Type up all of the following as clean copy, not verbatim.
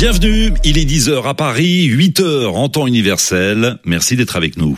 Bienvenue, il est 10h à Paris, 8h en temps universel. Merci d'être avec nous.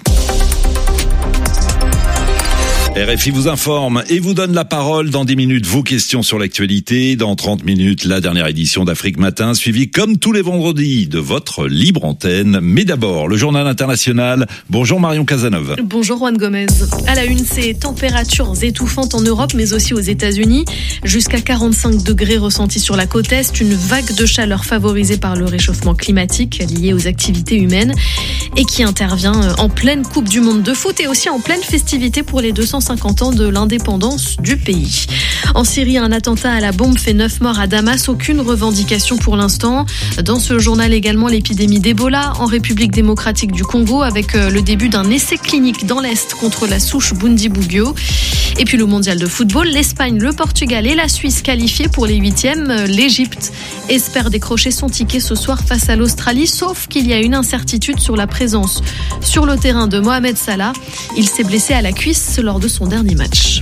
RFI vous informe et vous donne la parole dans 10 minutes. Vos questions sur l'actualité. Dans 30 minutes, la dernière édition d'Afrique Matin, suivie comme tous les vendredis de votre libre antenne. Mais d'abord, le journal international. Bonjour Marion Cazeneuve. Bonjour Juan Gomez. À la une, ces températures étouffantes en Europe, mais aussi aux États-Unis. Jusqu'à 45 degrés ressentis sur la côte Est. Une vague de chaleur favorisée par le réchauffement climatique lié aux activités humaines et qui intervient en pleine Coupe du Monde de foot et aussi en pleine festivité pour les 250 ans de l'indépendance du pays. En Syrie, un attentat à la bombe fait 9 morts à Damas. Aucune revendication pour l'instant. Dans ce journal également, l'épidémie d'Ebola en République démocratique du Congo avec le début d'un essai clinique dans l'Est contre la souche Bundibugyo. Et puis le mondial de football, l'Espagne, le Portugal et la Suisse qualifiés pour les 8e. L'Égypte espère décrocher son ticket ce soir face à l'Australie, sauf qu'il y a une incertitude sur la présence sur le terrain de Mohamed Salah. Il s'est blessé à la cuisse lors de son dernier match.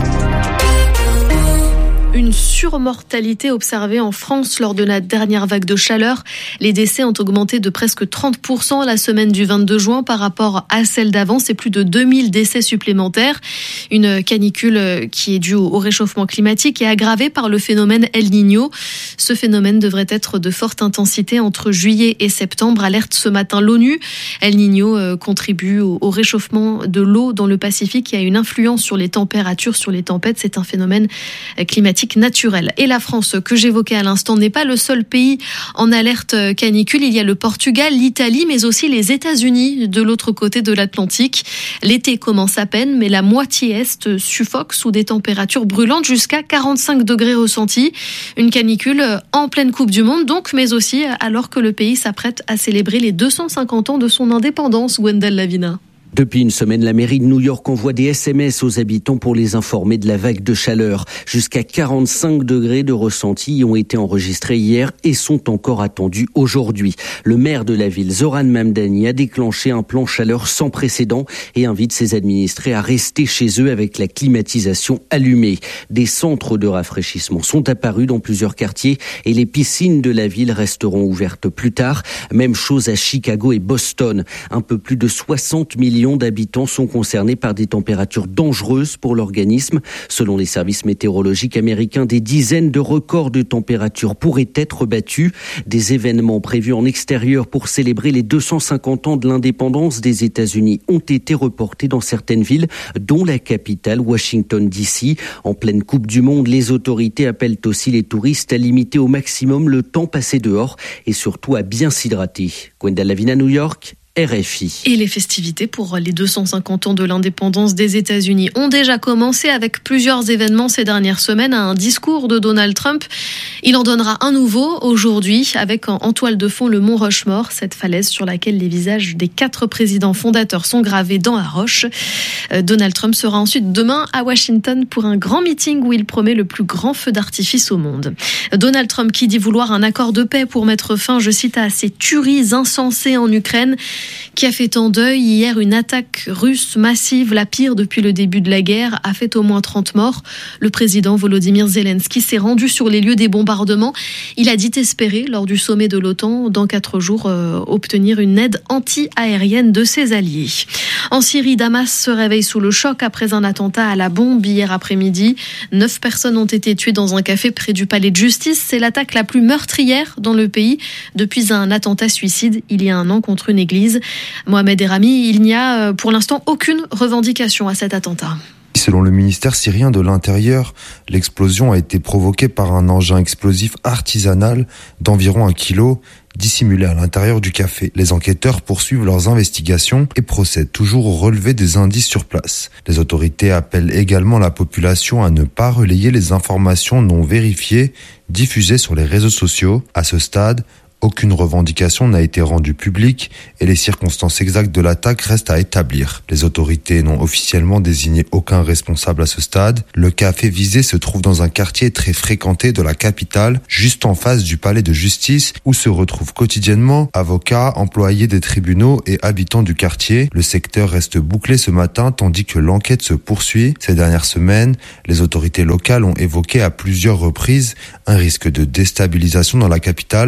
Une surmortalité observée en France lors de la dernière vague de chaleur. Les décès ont augmenté de presque 30% la semaine du 22 juin par rapport à celle d'avant. C'est plus de 2000 décès supplémentaires. Une canicule qui est due au réchauffement climatique et aggravée par le phénomène El Niño. Ce phénomène devrait être de forte intensité entre juillet et septembre, alerte ce matin l'ONU. El Niño contribue au réchauffement de l'eau dans le Pacifique et a une influence sur les températures, sur les tempêtes. C'est un phénomène climatique naturel. Et la France, que j'évoquais à l'instant, n'est pas le seul pays en alerte canicule. Il y a le Portugal, l'Italie, mais aussi les États-Unis de l'autre côté de l'Atlantique. L'été commence à peine, mais la moitié est suffoque sous des températures brûlantes jusqu'à 45 degrés ressentis. Une canicule en pleine Coupe du Monde, donc, mais aussi alors que le pays s'apprête à célébrer les 250 ans de son indépendance, Gwendal Lavina. Depuis une semaine, la mairie de New York envoie des SMS aux habitants pour les informer de la vague de chaleur. Jusqu'à 45 degrés de ressenti ont été enregistrés hier et sont encore attendus aujourd'hui. Le maire de la ville, Zoran Mamdani, a déclenché un plan chaleur sans précédent et invite ses administrés à rester chez eux avec la climatisation allumée. Des centres de rafraîchissement sont apparus dans plusieurs quartiers et les piscines de la ville resteront ouvertes plus tard. Même chose à Chicago et Boston. Un peu plus de 60 millions d'habitants sont concernés par des températures dangereuses pour l'organisme. Selon les services météorologiques américains, des dizaines de records de température pourraient être battus. Des événements prévus en extérieur pour célébrer les 250 ans de l'indépendance des États-Unis ont été reportés dans certaines villes, dont la capitale, Washington DC. En pleine Coupe du Monde, les autorités appellent aussi les touristes à limiter au maximum le temps passé dehors et surtout à bien s'hydrater. Gwendal Lavina, New York. RFI. Et les festivités pour les 250 ans de l'indépendance des États-Unis ont déjà commencé avec plusieurs événements ces dernières semaines. Un discours de Donald Trump. Il en donnera un nouveau aujourd'hui avec en toile de fond le mont Rushmore, cette falaise sur laquelle les visages des 4 présidents fondateurs sont gravés dans la roche. Donald Trump sera ensuite demain à Washington pour un grand meeting où il promet le plus grand feu d'artifice au monde. Donald Trump qui dit vouloir un accord de paix pour mettre fin, je cite, à ces tueries insensées en Ukraine. Qui a fait en deuil. Hier, une attaque russe massive, la pire depuis le début de la guerre, a fait au moins 30 morts. Le président Volodymyr Zelensky s'est rendu sur les lieux des bombardements. Il a dit espérer, lors du sommet de l'OTAN, dans 4 jours, obtenir une aide anti-aérienne de ses alliés. En Syrie, Damas se réveille sous le choc après un attentat à la bombe hier après-midi. 9 personnes ont été tuées dans un café près du palais de justice. C'est l'attaque la plus meurtrière dans le pays depuis un attentat suicide il y a un an contre une église. Mohamed Erami, il n'y a pour l'instant aucune revendication à cet attentat. Selon le ministère syrien de l'Intérieur, l'explosion a été provoquée par un engin explosif artisanal d'environ 1 kilo, dissimulé à l'intérieur du café. Les enquêteurs poursuivent leurs investigations et procèdent toujours au relevé des indices sur place. Les autorités appellent également la population à ne pas relayer les informations non vérifiées diffusées sur les réseaux sociaux. À ce stade, aucune revendication n'a été rendue publique et les circonstances exactes de l'attaque restent à établir. Les autorités n'ont officiellement désigné aucun responsable à ce stade. Le café visé se trouve dans un quartier très fréquenté de la capitale, juste en face du palais de justice où se retrouvent quotidiennement avocats, employés des tribunaux et habitants du quartier. Le secteur reste bouclé ce matin tandis que l'enquête se poursuit. Ces dernières semaines, les autorités locales ont évoqué à plusieurs reprises un risque de déstabilisation dans la capitale.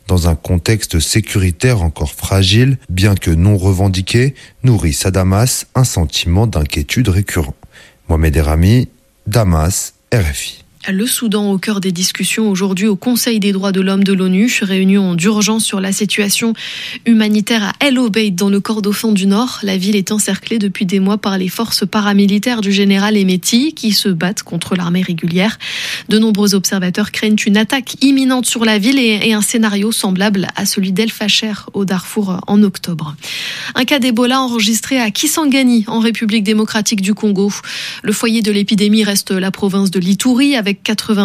dans un contexte sécuritaire encore fragile, bien que non revendiqué, nourrissent à Damas un sentiment d'inquiétude récurrent. Mohamed Erami, Damas, RFI. Le Soudan au cœur des discussions aujourd'hui au Conseil des droits de l'homme de l'ONU, réunion d'urgence sur la situation humanitaire à El Obeid dans le Kordofan du Nord. La ville est encerclée depuis des mois par les forces paramilitaires du général Hemeti qui se battent contre l'armée régulière. De nombreux observateurs craignent une attaque imminente sur la ville et un scénario semblable à celui d'El Fasher au Darfour en octobre. Un cas d'Ebola enregistré à Kisangani en République démocratique du Congo. Le foyer de l'épidémie reste la province de l'Ituri avec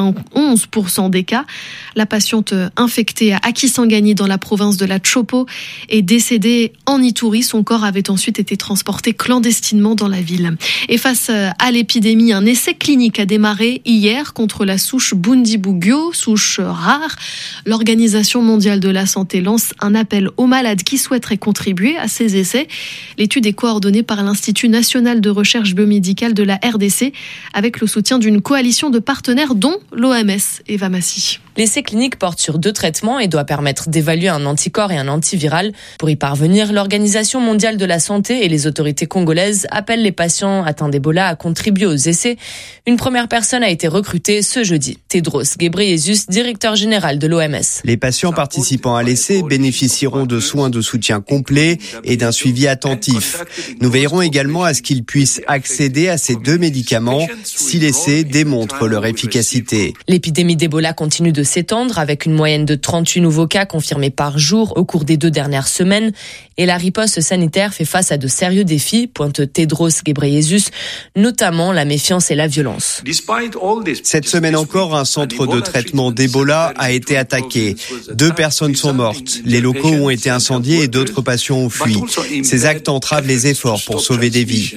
91% des cas. La patiente infectée à Kisangani dans la province de la Tshopo est décédée en Ituri. Son corps avait ensuite été transporté clandestinement dans la ville. Et face à l'épidémie, un essai clinique a démarré hier contre la souche Bundibugyo, souche rare. L'Organisation mondiale de la santé lance un appel aux malades qui souhaiteraient contribuer à ces essais. L'étude est coordonnée par l'Institut national de recherche biomédicale de la RDC avec le soutien d'une coalition de partenaires dont l'OMS. Eva Massi. L'essai clinique porte sur 2 traitements et doit permettre d'évaluer un anticorps et un antiviral. Pour y parvenir, l'Organisation mondiale de la santé et les autorités congolaises appellent les patients atteints d'Ebola à contribuer aux essais. Une première personne a été recrutée ce jeudi. Tedros Ghebreyesus, directeur général de l'OMS. Les patients participant à l'essai bénéficieront de soins de soutien complets et d'un suivi attentif. Nous veillerons également à ce qu'ils puissent accéder à ces 2 médicaments si l'essai démontre leur efficacité. L'épidémie d'Ebola continue de s'étendre avec une moyenne de 38 nouveaux cas confirmés par jour au cours des 2 dernières semaines. Et la riposte sanitaire fait face à de sérieux défis, pointe Tedros Ghebreyesus, notamment la méfiance et la violence. Cette semaine encore, un centre de traitement d'Ebola a été attaqué. 2 personnes sont mortes. Les locaux ont été incendiés et d'autres patients ont fui. Ces actes entravent les efforts pour sauver des vies.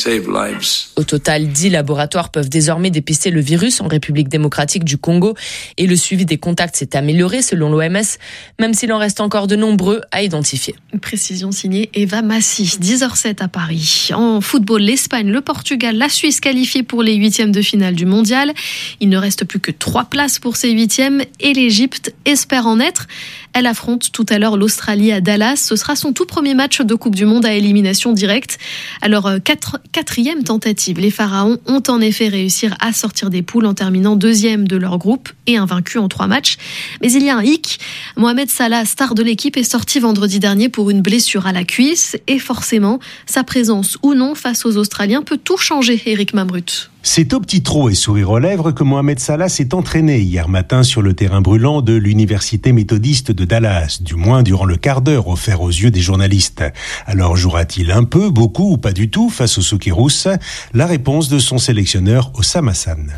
Au total, 10 laboratoires peuvent désormais dépister le virus en République démocratique du Congo et le suivi des contacts s'est amélioré selon l'OMS, même s'il en reste encore de nombreux à identifier. Précision signée Eva Massi, 10h07 à Paris. En football, l'Espagne, le Portugal, la Suisse qualifiés pour les 8e de finale du mondial. Il ne reste plus que 3 places pour ces 8e et l'Égypte espère en être. Elle affronte tout à l'heure l'Australie à Dallas. Ce sera son tout premier match de Coupe du Monde à élimination directe. Alors, 4e tentative. Les Pharaons ont en effet réussi à sortir des poules en terminant 2e de leur groupe et invaincu en 3 matchs. Mais il y a un hic. Mohamed Salah, star de l'équipe, est sorti vendredi dernier pour une blessure à la cuisse. Et forcément, sa présence ou non face aux Australiens peut tout changer, Eric Mamrut. C'est au petit trot et sourire aux lèvres que Mohamed Salah s'est entraîné hier matin sur le terrain brûlant de l'université méthodiste de Dallas, du moins durant le quart d'heure offert aux yeux des journalistes. Alors jouera-t-il un peu, beaucoup ou pas du tout face aux Socceroos? La réponse de son sélectionneur Oussama Hassan.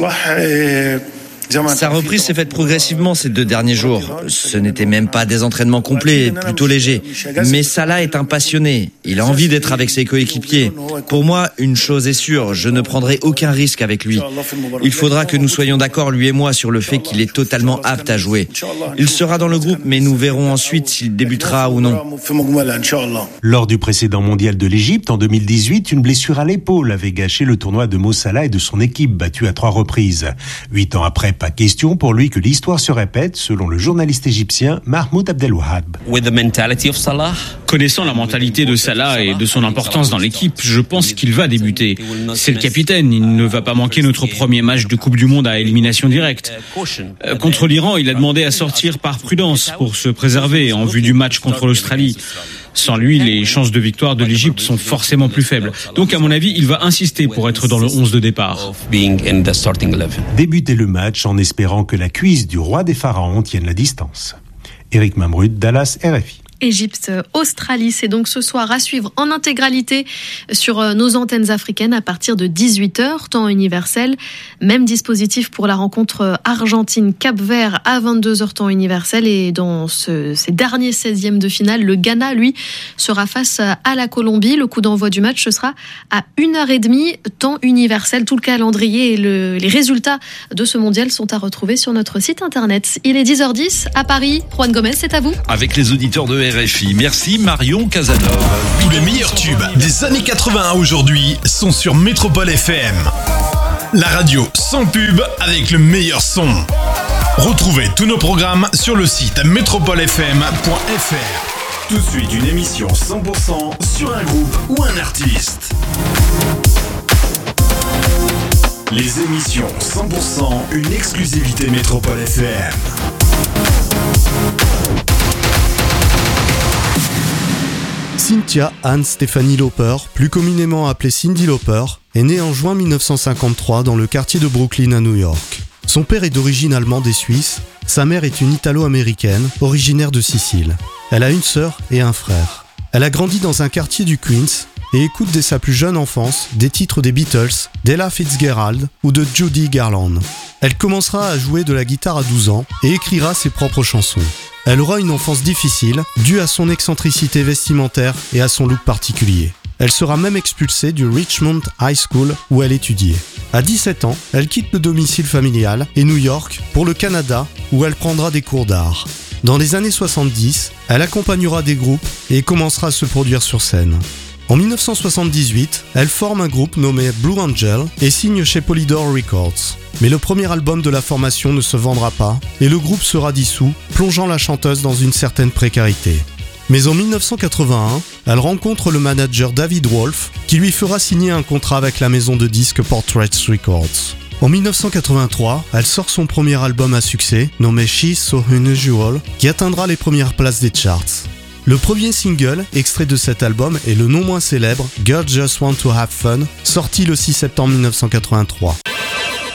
Sa reprise s'est faite progressivement ces 2 derniers jours. Ce n'était même pas des entraînements complets, plutôt légers. Mais Salah est un passionné. Il a envie d'être avec ses coéquipiers. Pour moi, une chose est sûre, je ne prendrai aucun risque avec lui. Il faudra que nous soyons d'accord, lui et moi, sur le fait qu'il est totalement apte à jouer. Il sera dans le groupe, mais nous verrons ensuite s'il débutera ou non. Lors du précédent mondial de l'Égypte, en 2018, une blessure à l'épaule avait gâché le tournoi de Mo Salah et de son équipe, battue à 3 reprises. 8 ans après, pas question pour lui que l'histoire se répète, selon le journaliste égyptien Mahmoud Abdelwahab. Connaissant la mentalité de Salah et de son importance dans l'équipe, je pense qu'il va débuter. C'est le capitaine, il ne va pas manquer notre premier match de Coupe du Monde à élimination directe. Contre l'Iran, il a demandé à sortir par prudence pour se préserver en vue du match contre l'Australie. Sans lui, les chances de victoire de l'Égypte sont forcément plus faibles. Donc, à mon avis, il va insister pour être dans le 11 de départ. Débuter le match en espérant que la cuisse du roi des pharaons tienne la distance. Éric Mamrut, Dallas, RFI. Égypte-Australie, c'est donc ce soir à suivre en intégralité sur nos antennes africaines à partir de 18h, temps universel. Même dispositif pour la rencontre Argentine-Cap-Vert à 22h, temps universel. Et dans ces derniers 16e de finale, le Ghana, lui, sera face à la Colombie. Le coup d'envoi du match, ce sera à 1h30, temps universel. Tout le calendrier et les résultats de ce mondial sont à retrouver sur notre site internet. Il est 10h10 à Paris. Juan Gomez, c'est à vous. Avec les auditeurs de RFI. Merci Marion Casanova. Tous les meilleurs tubes des années 80 aujourd'hui sont sur Métropole FM. La radio sans pub avec le meilleur son. Retrouvez tous nos programmes sur le site metropolefm.fr. Tout de suite, une émission 100% sur un groupe ou un artiste. Les émissions 100%, une exclusivité Métropole FM. Cynthia Ann Stephanie Lauper, plus communément appelée Cyndi Lauper, est née en juin 1953 dans le quartier de Brooklyn à New York. Son père est d'origine allemande et suisse, sa mère est une italo-américaine, originaire de Sicile. Elle a une sœur et un frère. Elle a grandi dans un quartier du Queens et écoute dès sa plus jeune enfance des titres des Beatles, d'Ella Fitzgerald ou de Judy Garland. Elle commencera à jouer de la guitare à 12 ans et écrira ses propres chansons. Elle aura une enfance difficile, due à son excentricité vestimentaire et à son look particulier. Elle sera même expulsée du Richmond High School où elle étudiait. À 17 ans, elle quitte le domicile familial et New York pour le Canada où elle prendra des cours d'art. Dans les années 70, elle accompagnera des groupes et commencera à se produire sur scène. En 1978, elle forme un groupe nommé Blue Angel et signe chez Polydor Records. Mais le premier album de la formation ne se vendra pas et le groupe sera dissous, plongeant la chanteuse dans une certaine précarité. Mais en 1981, elle rencontre le manager David Wolf qui lui fera signer un contrat avec la maison de disques Portraits Records. En 1983, elle sort son premier album à succès, nommé She's So Unusual, qui atteindra les premières places des charts. Le premier single, extrait de cet album, est le non moins célèbre Girls Just Want to Have Fun, sorti le 6 septembre 1983.